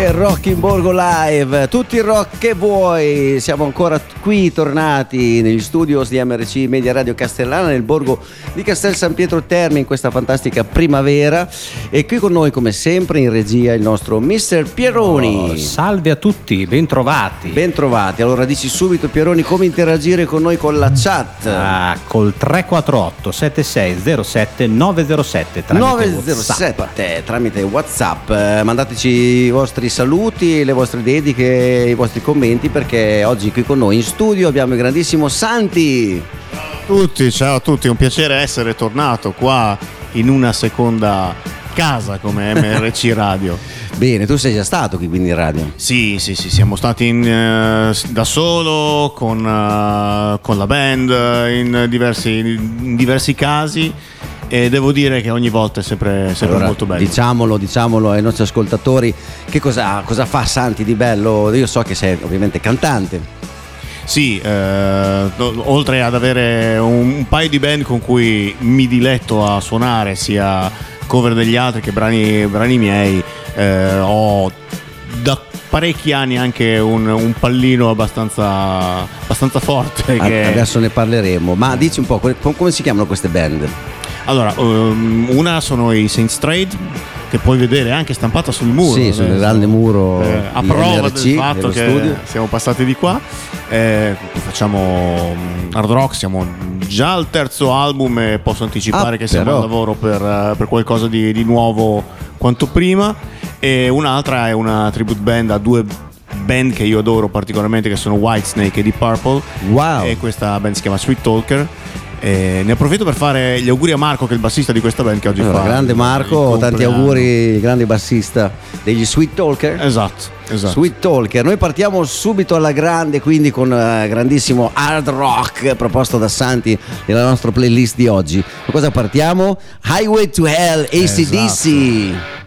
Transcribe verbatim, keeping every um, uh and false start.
è Rock in Borgo Live, tutti i rock che vuoi. Siamo ancora qui tornati negli studios di M R C Media Radio Castellana nel borgo di Castel San Pietro Terme in questa fantastica primavera, e qui con noi come sempre in regia il nostro mister Pieroni. Oh, salve a tutti, bentrovati. Bentrovati. Allora dici subito, Pieroni, come interagire con noi con la chat? Ah, col tre quattro otto sette sei zero sette nove zero sette tramite nove zero sette WhatsApp. tramite WhatsApp. Eh, mandateci i vostri saluti, le vostre dediche, i vostri commenti, perché oggi qui con noi in studio abbiamo il grandissimo Santi. Tutti, ciao a tutti, è un piacere essere tornato qua in una seconda casa come M R C Radio. Bene, tu sei già stato qui quindi in radio? Sì, sì, sì, siamo stati in, uh, da solo, con, uh, con la band, uh, in, diversi, in diversi casi, e devo dire che ogni volta è sempre, sempre allora, molto bello. Diciamolo, diciamolo ai nostri ascoltatori, che cosa, cosa fa Santi di bello? Io so che sei ovviamente cantante. Sì, eh, oltre ad avere un, un paio di band con cui mi diletto a suonare, sia cover degli altri che brani, brani miei, eh, ho da parecchi anni anche un, un pallino abbastanza, abbastanza forte. Che... Adesso ne parleremo, ma dici un po' come si chiamano queste band? Allora, um, una sono i Saints Trade, che puoi vedere anche stampata sul muro. Sì, sul grande muro eh, a di prova M R C, del fatto che studio. siamo passati di qua. Eh, facciamo hard rock, siamo già al terzo album e posso anticipare ah, che siamo però. al lavoro per, per qualcosa di, di nuovo quanto prima. E un'altra è una tribute band a due band che io adoro particolarmente, che sono Whitesnake e Deep Purple. Wow. E questa band si chiama Sweet Talker. E ne approfitto per fare gli auguri a Marco, che è il bassista di questa band, che oggi allora, fa grande Marco, tanti auguri, grande bassista degli Sweet Talker. Esatto, esatto. Sweet Talker. Noi partiamo subito alla grande, quindi con uh, grandissimo hard rock proposto da Santi nella nostra playlist di oggi. Da cosa partiamo? Highway to Hell, A C D C. Esatto.